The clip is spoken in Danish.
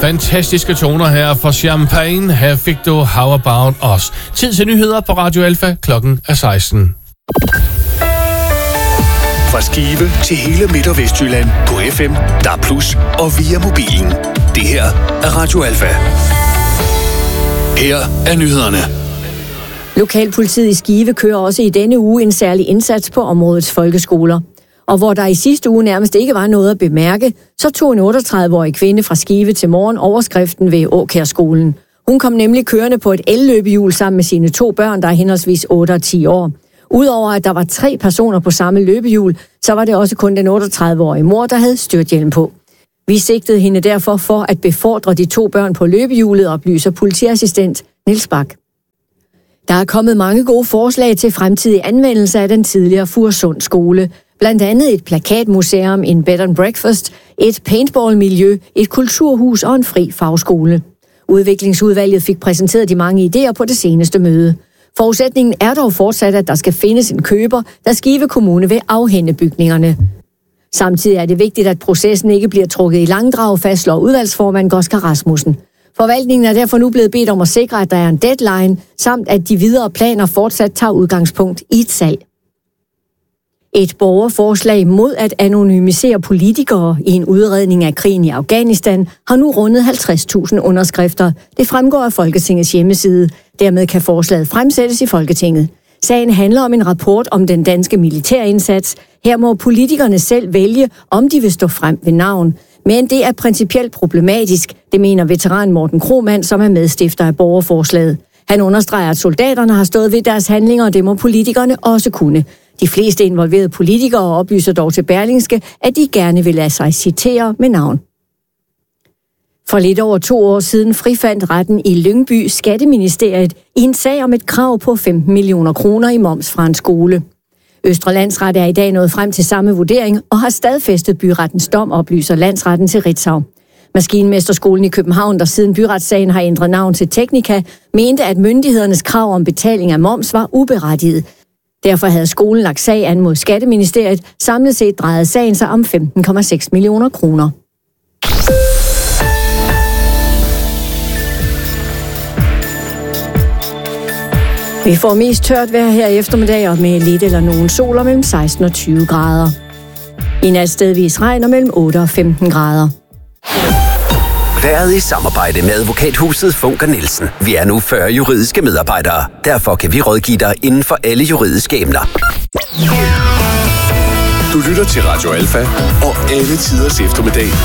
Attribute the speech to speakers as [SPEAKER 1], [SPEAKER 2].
[SPEAKER 1] Fantastiske toner her fra Champagne. Her fik du How About Us. Tid til nyheder på Radio Alfa. Klokken er 16.
[SPEAKER 2] Fra Skive til hele Midt- og Vestjylland på FM, DAB+ og via mobilen. Det her er Radio Alfa. Her er nyhederne.
[SPEAKER 3] Lokalpolitiet i Skive kører også i denne uge en særlig indsats på områdets folkeskoler. Og hvor der i sidste uge nærmest ikke var noget at bemærke, så tog en 38-årig kvinde fra Skive til morgen overskriften ved Åkærskolen. Hun kom nemlig kørende på et elløbehjul sammen med sine 2 børn, der er henholdsvis 8 og 10 år. Udover at der var 3 personer på samme løbehjul, så var det også kun den 38-årige mor, der havde styrthjelm på. Vi sigtede hende derfor for at befordre de 2 børn på løbehjulet, oplyser politiassistent Niels Bak. Der er kommet mange gode forslag til fremtidig anvendelse af den tidligere Furesund skole. Blandt andet et plakatmuseum, en bed and breakfast, et paintballmiljø, et kulturhus og en fri fagskole. Udviklingsudvalget fik præsenteret de mange idéer på det seneste møde. Forudsætningen er dog fortsat, at der skal findes en køber, da Skive Kommune vil afhænde bygningerne. Samtidig er det vigtigt, at processen ikke bliver trukket i langdrag, fastslår udvalgsformand Goskar Rasmussen. Forvaltningen er derfor nu blevet bedt om at sikre, at der er en deadline, samt at de videre planer fortsat tager udgangspunkt i et salg. Et borgerforslag mod at anonymisere politikere i en udredning af krigen i Afghanistan har nu rundet 50.000 underskrifter. Det fremgår af Folketingets hjemmeside. Dermed kan forslaget fremsættes i Folketinget. Sagen handler om en rapport om den danske militærindsats. Her må politikerne selv vælge, om de vil stå frem ved navn. Men det er principielt problematisk, det mener veteran Morten Krohmann, som er medstifter af borgerforslaget. Han understreger, at soldaterne har stået ved deres handlinger, og det må politikerne også kunne. De fleste involverede politikere oplyser dog til Berlingske, at de gerne vil lade sig citere med navn. For lidt over 2 år siden frifandt retten i Lyngby Skatteministeriet i en sag om et krav på 15 millioner kroner i moms fra en skole. Østre Landsret er i dag nået frem til samme vurdering og har stadfæstet byrettens dom, oplyser landsretten til Ritzau. Maskinmesterskolen i København, der siden byretssagen har ændret navn til Teknika, mente, at myndighedernes krav om betaling af moms var uberettiget. Derfor havde skolen lagt sag an mod Skatteministeriet. Samlet set drejede sagen sig om 15,6 millioner kroner. Vi får mest tørt vejr her i eftermiddag og med lidt eller nogen sol og mellem 16 og 20 grader. I nat stedvis regn og mellem 8 og 15 grader.
[SPEAKER 4] Været i samarbejde med advokathuset Funker Nielsen. Vi er nu 40 juridiske medarbejdere. Derfor kan vi rådgive dig inden for alle juridiske emner.
[SPEAKER 2] Du lytter til Radio Alfa og alle tiders eftermiddag.